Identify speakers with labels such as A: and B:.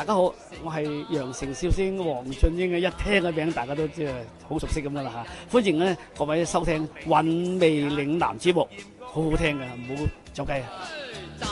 A: 家好，我係羊城笑星黃俊英嘅，一聽個名大家都知係好熟悉咁噶啦嚇。歡迎咧各位收聽韻味嶺南節目，好好聽嘅，唔好走雞啊！